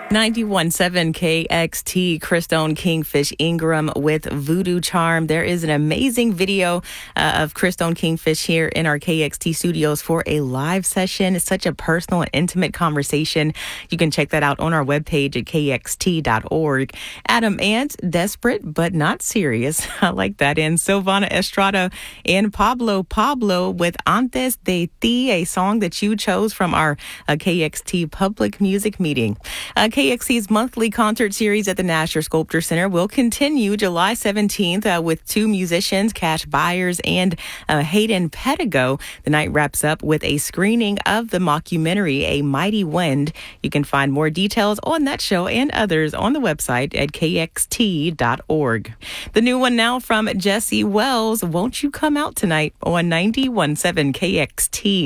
91.7 KXT, Christone Kingfish Ingram with Voodoo Charm. There is an amazing video of Christone Kingfish here in our KXT studios for a live session. It's such a personal and intimate conversation. You can check that out on our webpage at kxt.org. Adam Ant, desperate but not serious. I like that. And Silvana Estrada and Pablo with Antes de Ti, a song that you chose from our KXT public music meeting. KXT's monthly concert series at the Nasher Sculpture Center will continue July 17th with two musicians, Cash Byers and Hayden Pedigo. The night wraps up with a screening of the mockumentary, A Mighty Wind. You can find more details on that show and others on the website at kxt.org. The new one now from Jesse Wells, Won't You Come Out Tonight on 91.7 KXT.